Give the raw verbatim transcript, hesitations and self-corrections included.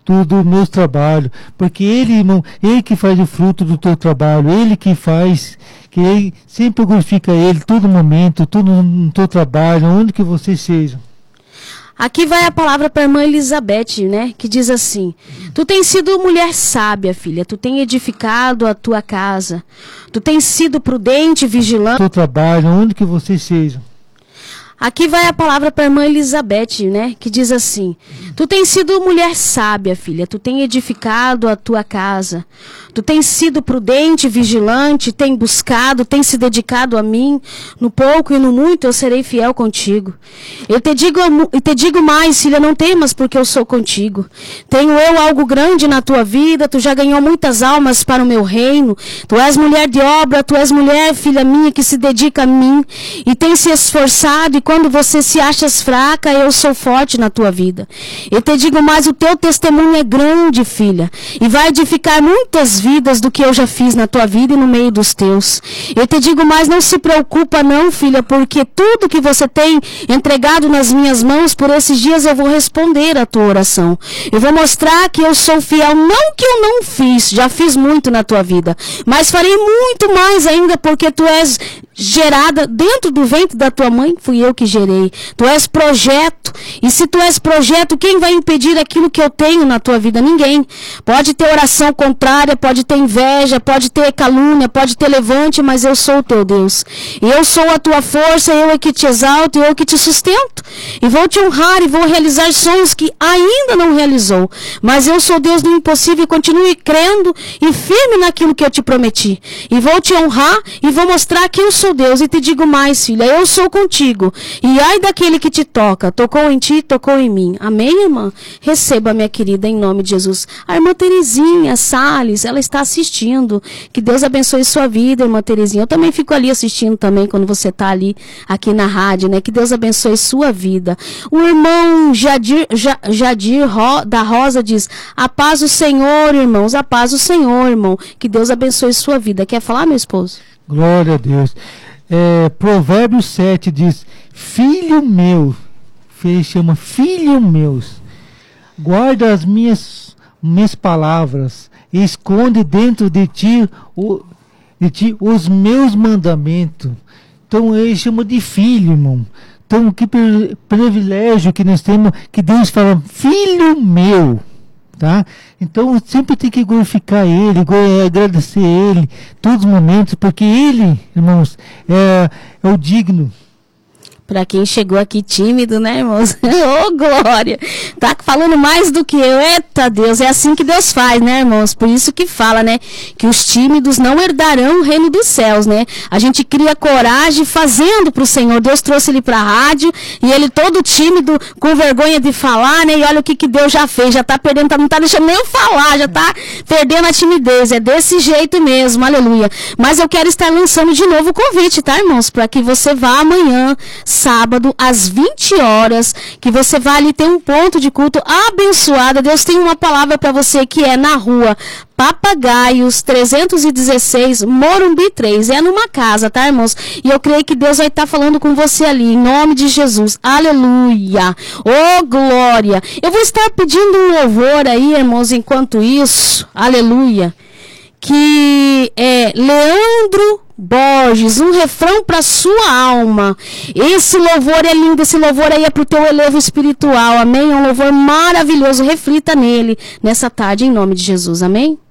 do, do meu trabalho, porque Ele, irmão, Ele que faz o fruto do teu trabalho, Ele que faz, que Ele sempre glorifica Ele, todo momento, todo no teu trabalho, onde que você seja. Aqui vai a palavra para a irmã Elizabeth, né? Que diz assim: tu tens sido mulher sábia, filha. Tu tens edificado a tua casa. Tu tens sido prudente, vigilante. Teu trabalho, onde que você seja. Aqui vai a palavra para a irmã Elizabeth, né? Que diz assim: tu tens sido mulher sábia, filha. Tu tens edificado a tua casa. Tu tens sido prudente, vigilante, tem buscado, tem se dedicado a mim. No pouco e no muito eu serei fiel contigo. Eu te digo, eu te digo mais, filha, não temas, porque eu sou contigo. Tenho eu algo grande na tua vida. Tu já ganhou muitas almas para o meu reino. Tu és mulher de obra, tu és mulher, filha minha, que se dedica a mim e tem se esforçado. E quando você se achas fraca, eu sou forte na tua vida. Eu te digo mais, o teu testemunho é grande, filha, e vai edificar muitas vidas do que eu já fiz na tua vida e no meio dos teus. Eu te digo mais, não se preocupa não, filha, porque tudo que você tem entregado nas minhas mãos, por esses dias eu vou responder a tua oração. Eu vou mostrar que eu sou fiel, não que eu não fiz, já fiz muito na tua vida, mas farei muito mais ainda, porque tu és gerada dentro do ventre da tua mãe, fui eu que gerei. Tu és projeto, e se tu és projeto, quem vai impedir aquilo que eu tenho na tua vida? Ninguém. Pode ter oração contrária, pode ter inveja, pode ter calúnia, pode ter levante, mas eu sou o teu Deus. E eu sou a tua força, eu é que te exalto, eu é que te sustento. E vou te honrar e vou realizar sonhos que ainda não realizou. Mas eu sou Deus do impossível e continue crendo e firme naquilo que eu te prometi. E vou te honrar e vou mostrar que eu sou Deus. E te digo mais, filha, eu sou contigo. E ai daquele que te toca, tocou em ti, tocou em mim. Amém, irmã? Receba, minha querida, em nome de Jesus. A irmã Terezinha Salles, ela está assistindo. Que Deus abençoe sua vida, irmã Terezinha. Eu também fico ali assistindo também, quando você está ali, aqui na rádio, né? Que Deus abençoe sua vida. O irmão Jadir, Jadir Ro, da Rosa diz: a paz do Senhor, irmãos, a paz do Senhor, irmão. Que Deus abençoe sua vida. Quer falar, meu esposo? Glória a Deus. É, Provérbios sete diz: filho meu, ele chama filho meus, guarda as minhas, minhas palavras, esconde dentro de ti, o, de ti os meus mandamentos. Então ele chama de filho, irmão. Então que privilégio que nós temos, que Deus fala, filho meu. Tá? Então sempre tem que glorificar Ele, agradecer Ele todos os momentos, porque Ele, irmãos, é, é o digno. Para quem chegou aqui tímido, né, irmãos? Ô, oh, glória! Tá falando mais do que eu. Eita, Deus, é assim que Deus faz, né, irmãos? Por isso que fala, né, que os tímidos não herdarão o reino dos céus, né? A gente cria coragem fazendo pro Senhor. Deus trouxe ele pra rádio e ele todo tímido, com vergonha de falar, né? E olha o que que Deus já fez. Já tá perdendo, não tá deixando nem eu falar, já tá perdendo a timidez. É desse jeito mesmo, aleluia. Mas eu quero estar lançando de novo o convite, tá, irmãos? Para que você vá amanhã, sábado, às vinte horas, que você vai ali ter um ponto de culto abençoado. Deus tem uma palavra para você que é na rua Papagaios trezentos e dezesseis, Morumbi três. É numa casa, tá, irmãos? E eu creio que Deus vai estar tá falando com você ali, em nome de Jesus. Aleluia! Oh, glória! Eu vou estar pedindo um louvor aí, irmãos, enquanto isso. Aleluia! Que é Leandro Borges, um refrão para sua alma. Esse louvor é lindo, esse louvor aí é para o teu elevo espiritual, amém? É um louvor maravilhoso, reflita nele nessa tarde, em nome de Jesus, amém?